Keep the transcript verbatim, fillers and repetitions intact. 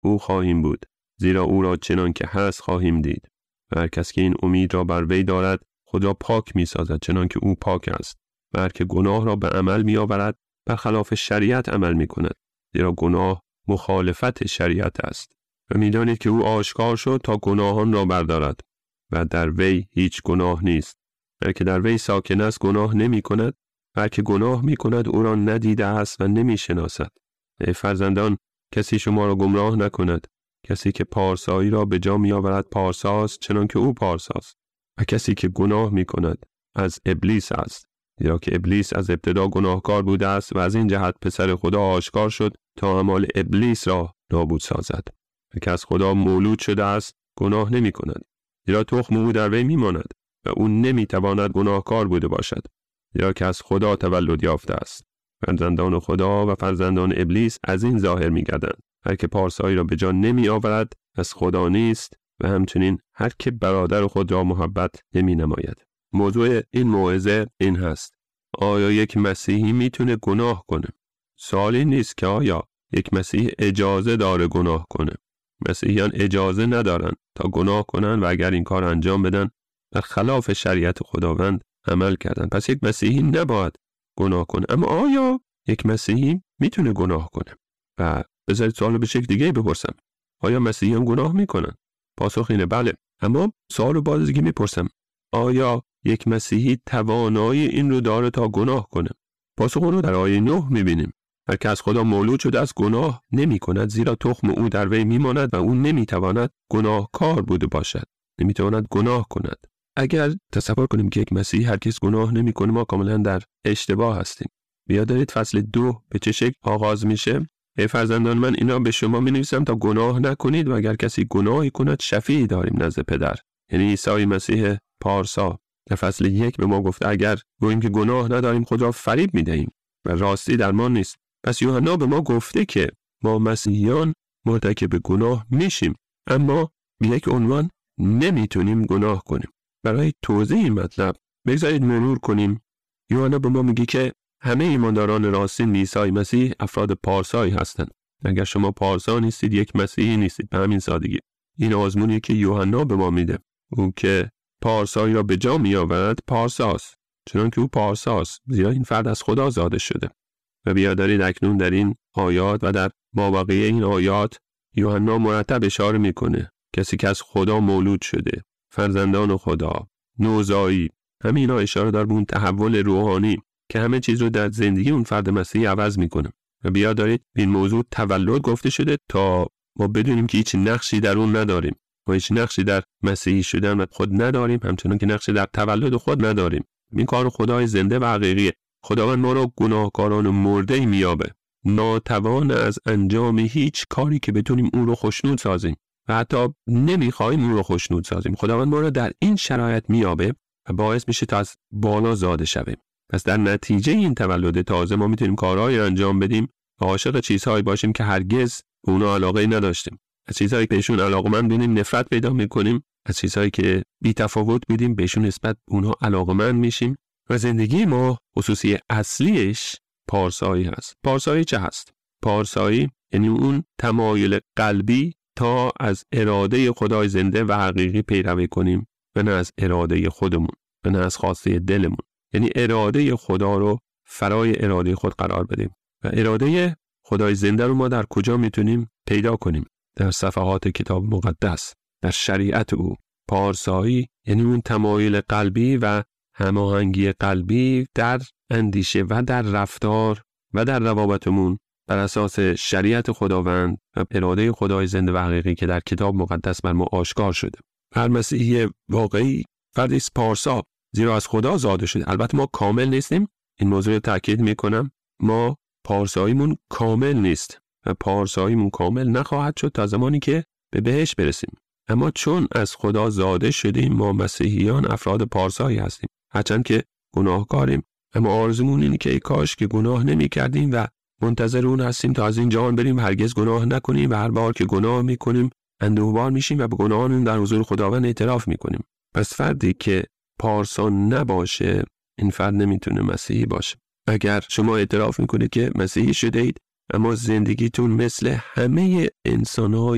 او خواهیم بود، زیرا او را چنان که هست خواهیم دید. و هر کس که این امید را بر وی دارد خود را پاک می سازد چنان که او پاک است. و هر که گناه را به عمل می آورد برخلاف شریعت عمل می کند، زیرا گناه مخالفت شریعت است. و می دانید که او آشکار شد تا گناهان را بردارد و در وی هیچ گناه نیست. هر که در وی ساکن است گناه نمی کند، هر که گناه می کند او را ندیده است و نمی شناسد. ای فرزندان، کسی شما را گمراه نکند. کسی که پارسایی را به جا می آورد پارساست چنان که او پارساست. و کسی که گناه می کند از ابلیس است، زیرا که ابلیس از ابتدا گناهکار بوده است و از این جهت پسر خدا آشکار شد تا اعمال ابلیس را نابود سازد. و که از خدا مولود شده است گناه نمی کند، زیرا تخم او در وی می ماند و او نمی تواند گناهکار بوده باشد، زیرا که از خدا تولد یافته است. فرزندان خدا و فرزندان ابلیس از این ظاهر می گردند. هر که پارسایی را به جا نمی آورد از خدا نیست و همچنین هر که برادر خود را محبت نمی نماید. موضوع این موعظه این هست: آیا یک مسیحی میتونه گناه کنه؟ سوال این نیست که آیا یک مسیحی اجازه داره گناه کنه. مسیحیان اجازه ندارن تا گناه کنن و اگر این کار انجام بدن در خلاف شریعت خداوند عمل کردن. پس یک مسیحی نباید گناه کنه. اما آیا یک مسیحی میتونه گناه کنه؟ و بذارید سوالو به شکل دیگه بپرسم: آیا مسیحیان گناه میکنن؟ پاسخ اینه بله. اما سوالو باز دیگه میپرسم: آیا یک مسیحی توانایی این رو داره تا گناه کنه؟ پاسخ اون رو در آیه نه میبینیم: هر که از خدا مولود شده از گناه نمی کند، زیرا تخم او در وی میماند و او نمیتواند گناهکار بوده باشد، نمیتواند گناه کند. اگر تصور کنیم که یک مسیحی هرگز گناه نمیکنه، ما کاملا در اشتباه هستیم. بیا دارید فصل دو به چه شکل آغاز میشه؟ ای فرزندان من اینا به شما می نویسم تا گناه نکنید و اگر کسی گناهی کند شفیعی داریم نزد پدر، یعنی عیسی مسیح پارسا. در فصل یک به ما گفته اگر گوییم که گناه نداریم خود را فریب می دهیم و راستی در ما نیست. پس یوحنا به ما گفته که ما مسیحیان مرتکب گناه میشیم، اما به یک عنوان نمیتونیم گناه کنیم. برای توضیح این مطلب بگذارید مرور کنیم. یوحنا به ما میگه که همه ایمانداران راستین عیسی مسیح افراد پارسایی هستند. اگر شما پارسا نیستید یک مسیحی نیستید. به همین سادگی. این آزمونی که یوحنا به ما میده. او که پارسایی را به جا می آورد پارساست، چون که او پارساست، زیرا این فرد از خدا زاده شده. و بیا دارید اکنون در این آیات و در مابقی این آیات یوحنا مرتب اشاره میکنه کسی که از خدا مولود شده، فرزندان خدا، نوزایی، همینا اشاره داره به اون تحول روحانی که همه چیز رو در زندگی اون فرد مسیحی عوض میکنه. و بیا دارید این موضوع تولد گفته شده تا ما بدونیم که هیچ نقشی در اون نداریم. ما هیچ نقشی در مسیحی شدن خود نداریم، همچنان که نقشی در تولد خود نداریم. این کار خدای زنده و حقیقیه. خداوند ما را گناهکاران مرده میابه، ناتوان از انجام هیچ کاری که بتونیم اون رو خوشنود سازیم و حتی نمیخوایم اون رو خوشنود سازیم. خداوند ما را در این شرایط میابه و باعث میشه تا از بالا زاده شویم. پس در نتیجه این تولد تازه ما میتونیم کارهایی انجام بدیم و عاشق چیزهایی باشیم که هرگز اونا علاقه نداشتیم. از چیزهایی که بهشون علاقمند بودیم نفرت پیدا میکنیم، از چیزهایی که بی تفاوت بودیم بهشون نسبت اونها علاقمند میشیم. و زندگی ما خصوصی اصلیش پارسایی هست. پارسایی چه هست؟ پارسایی یعنی اون تمایل قلبی تا از اراده خدای زنده و حقیقی پیروی کنیم و نه از اراده خودمون و نه از خواسته دلمون. یعنی اراده خدا رو فرای اراده خود قرار بدیم. و اراده خدای زنده رو ما در کجا میتونیم پیدا کنیم؟ در صفحات کتاب مقدس، در شریعت او. پارسایی یعنی اون تمایل قلبی و هماهنگی قلبی در اندیشه و در رفتار و در روابطمون بر اساس شریعت خداوند و اراده خدای زنده و حقیقی که در کتاب مقدس بر ما آشکار شده. هر مسیحی واقعی فردی است پارسا، زیرا از خدا زاده شده. البته ما کامل نیستیم، این موضوع رو تاکید میکنم. ما پارساییمون کامل نیست و پارساییمون کامل نخواهد شد تا زمانی که به بهشت برسیم. اما چون از خدا زاده شدیم ما مسیحیان افراد پارسایی هستیم، هرچند که گناهکاریم. اما آرزومون اینه که ای کاش که گناه نمی کردیم و منتظر اون هستیم تا از این جهان بریم هرگز گناه نکنیم و هر بار که گناه میکنیم اندوهبار میشیم و به گناهانمون در حضور خداوند اعتراف میکنیم. پس فردی که پارسا نباشه این فرد نمیتونه مسیحی باشه. اگر شما اعتراف میکنید که مسیحی شده اید اما زندگیتون مثل همه انسان‌های